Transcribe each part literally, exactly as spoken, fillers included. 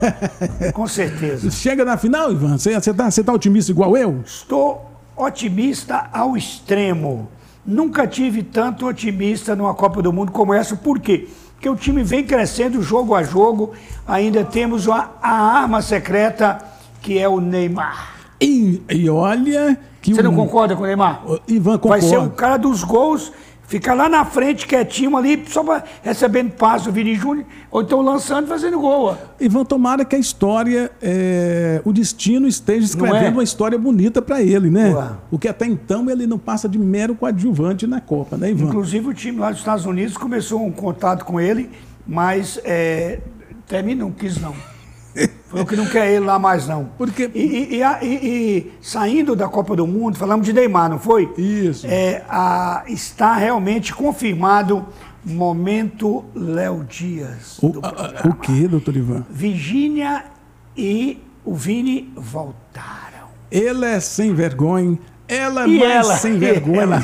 Com certeza. Chega na final, Ivan? Você está você tá otimista igual eu? Estou otimista ao extremo. Nunca tive tanto otimista numa Copa do Mundo como essa. Por quê? Porque o time vem crescendo jogo a jogo. Ainda temos a, a arma secreta, que é o Neymar. E, e olha... que Você o... não concorda com o Neymar? Ivan, concorda. Vai ser o cara dos gols, ficar lá na frente, quietinho ali, só pra, recebendo passo do Vini Júnior, ou então lançando e fazendo gol. Ivan, tomara que a história, é... o destino esteja escrevendo é? uma história bonita para ele, né? Ué. Porque até então ele não passa de mero coadjuvante na Copa, né, Ivan? Inclusive o time lá dos Estados Unidos começou um contato com ele, mas é... também não quis não. Falou que não quer ele lá mais, não. Porque... E, e, e, e, e saindo da Copa do Mundo, falamos de Neymar, não foi? Isso. É, a, está realmente confirmado momento Léo Dias. O, a, o que, doutor Ivan? Virgínia e o Vini voltaram. Ele é sem vergonha. Ela é e mais ela, sem vergonha. Ela...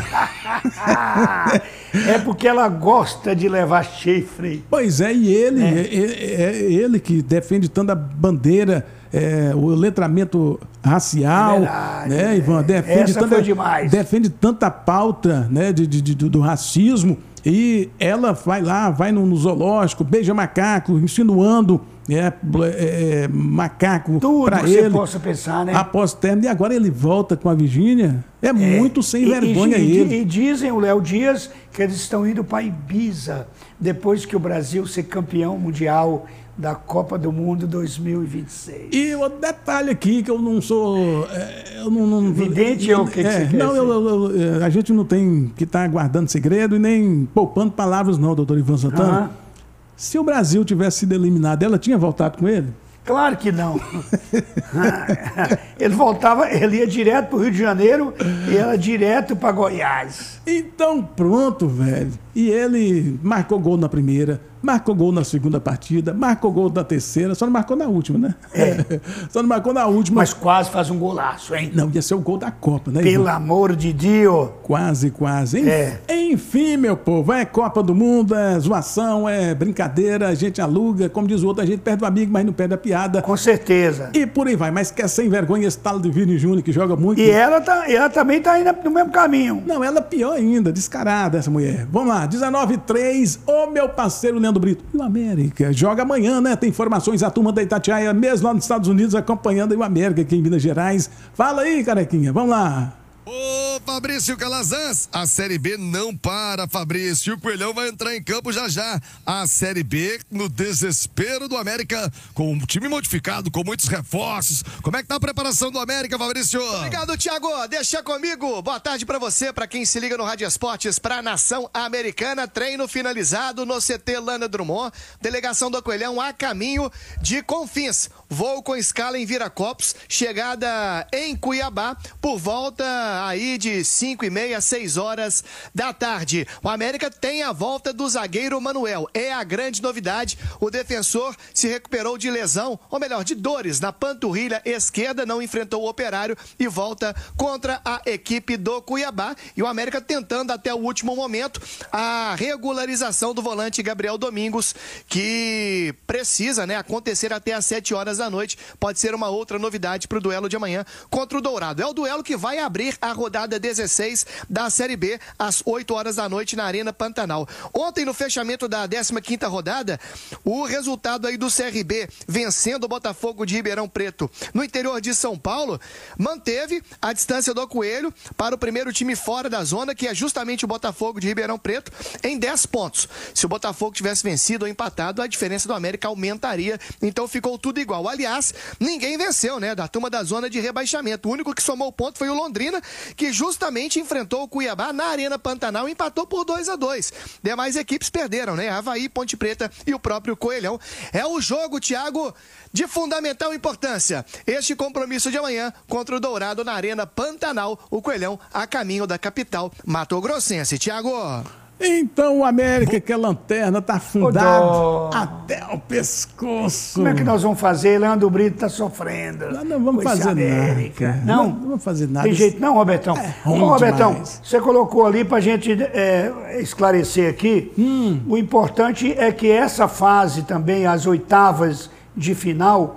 é porque ela gosta de levar chifre. Pois é, e ele, é, é, é ele que defende tanto a bandeira, é, o letramento racial, Verdade, né, Ivan? Defende Essa tanta, foi demais. defende tanta pauta, né, de, de, de, do racismo. E ela vai lá, vai no, no zoológico, beija macaco, insinuando é, é, macaco para ele. Tudo você possa pensar, né? Após término, e agora ele volta com a Virgínia. É, é muito sem e, vergonha e, ele. E, e dizem o Léo Dias que eles estão indo para Ibiza, depois que o Brasil ser campeão mundial da Copa do Mundo dois mil e vinte e seis. E o detalhe aqui, que eu não sou... Eu não, não, Vidente ou o que, é, que você não, quer eu, eu, eu, a gente não tem que estar tá guardando segredo e nem poupando palavras não, doutor Ivan Santana. Uhum. Se o Brasil tivesse sido eliminado, ela tinha voltado com ele? Claro que não. Ele voltava, ele ia direto para o Rio de Janeiro e ela direto para Goiás. Então pronto, velho. E ele marcou gol na primeira, marcou gol na segunda partida, marcou gol na terceira, só não marcou na última, né? É. Só não marcou na última. Mas quase faz um golaço, hein? Não, ia ser o gol da Copa, né? Pelo Ivan? amor de Deus. Quase, quase. Enfim, é. Enfim, meu povo, é Copa do Mundo, é zoação, é brincadeira, a gente aluga, como diz o outro, a gente perde o amigo, mas não perde a piada. Com certeza. E por aí vai, mas quer sem vergonha esse talo de Vini Júnior, que joga muito. E ela, tá, ela também tá indo no mesmo caminho. Não, ela pior ainda, descarada essa mulher. Vamos lá, dezenove e três, ô meu parceiro Leandro Brito. E o América joga amanhã, né? Tem informações, a turma da Itatiaia, mesmo lá nos Estados Unidos, acompanhando o América aqui em Minas Gerais. Fala aí, carequinha, vamos lá. Ô, Fabrício Calazans, a Série B não para, Fabrício. O Coelhão vai entrar em campo já já. A Série B no desespero do América, com um time modificado, com muitos reforços. Como é que tá a preparação do América, Fabrício? Obrigado, Thiago. Deixa comigo. Boa tarde pra você, pra quem se liga no Rádio Esportes, pra Nação Americana. Treino finalizado no C T Lana Drummond. Delegação do Coelhão a caminho de Confins. Voo com escala em Viracopos. Chegada em Cuiabá por volta aí de cinco e meia, seis horas da tarde. O América tem a volta do zagueiro Manuel. É a grande novidade. O defensor se recuperou de lesão, ou melhor, de dores na panturrilha esquerda, não enfrentou o Operário e volta contra a equipe do Cuiabá. E o América tentando até o último momento a regularização do volante Gabriel Domingos, que precisa, né, acontecer até às sete horas da noite. Pode ser uma outra novidade para o duelo de amanhã contra o Dourado. É o duelo que vai abrir a rodada dezesseis da Série B, às oito horas da noite na Arena Pantanal. Ontem, no fechamento da décima quinta rodada, o resultado aí do C R B vencendo o Botafogo de Ribeirão Preto no interior de São Paulo, manteve a distância do Coelho para o primeiro time fora da zona, que é justamente o Botafogo de Ribeirão Preto, em dez pontos. Se o Botafogo tivesse vencido ou empatado, a diferença do América aumentaria, então ficou tudo igual. Aliás, ninguém venceu, né, da turma da zona de rebaixamento. O único que somou ponto foi o Londrina, que justamente enfrentou o Cuiabá na Arena Pantanal e empatou por dois a dois. Demais equipes perderam, né? Avaí, Ponte Preta e o próprio Coelhão. É o jogo, Thiago, de fundamental importância. Este compromisso de amanhã contra o Dourado na Arena Pantanal, o Coelhão a caminho da capital mato-grossense. Thiago... Então o América, que é lanterna, tá afundado até o pescoço. Como é que nós vamos fazer? Leandro Brito tá sofrendo. Nós não vamos fazer América. nada. Não? Não, não vamos fazer nada. Tem jeito não, Robertão? É Ô, ruim Robertão, demais. você colocou ali pra gente é, esclarecer aqui. Hum. O importante é que essa fase também, as oitavas de final,